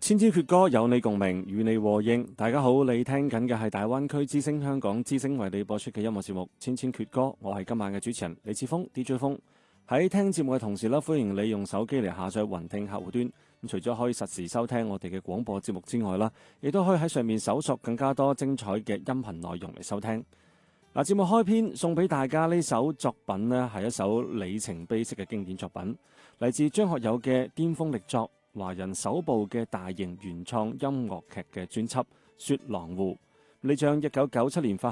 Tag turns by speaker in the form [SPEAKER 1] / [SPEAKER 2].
[SPEAKER 1] 千千闕歌有你共鳴，與你和應。大家好，你聽緊嘅係大灣區之聲香港之聲為你播出嘅音樂節目《千千闕歌》，我係今晚嘅主持人李志峰 DJ 峰。喺聽節目嘅同時咧，歡迎你用手機嚟下載雲聽客戶端。咁除咗可以實時收聽我哋嘅廣播節目之外啦，亦都可以喺上面搜索更加多精彩嘅音頻內容嚟收聽。嗱，節目開篇送俾大家呢首作品呢，係一首里程碑式嘅經典作品，嚟自張學友嘅巔峰力作，華人首部嘅大型原創音樂劇嘅專輯《雪狼湖》。呢張1997年發